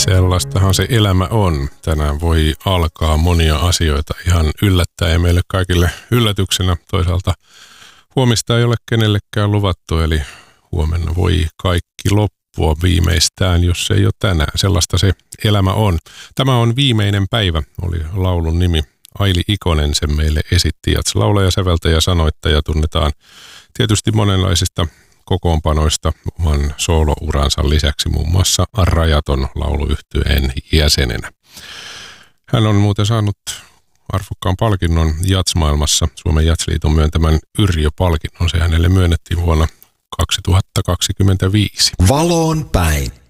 Sellaistahan se elämä on. Tänään voi alkaa monia asioita ihan yllättäen ja meille kaikille yllätyksenä. Toisaalta huomista ei ole kenellekään luvattu, eli huomenna voi kaikki loppua viimeistään, jos se ei ole tänään. Sellaista se elämä on. Tämä on Viimeinen päivä, oli laulun nimi. Aili Ikonen sen meille esitti. Jats-laulaja, säveltäjä, sanoittaja, tunnetaan tietysti monenlaisista kokoonpanoista oman soolouransa lisäksi muun muassa Rajaton lauluyhtyeen jäsenenä. Hän on muuten saanut arvokkaan palkinnon jatsmaailmassa, Suomen Jatsliiton myöntämän Yrjö-palkinnon. Se hänelle myönnettiin vuonna 2025. Valoon päin.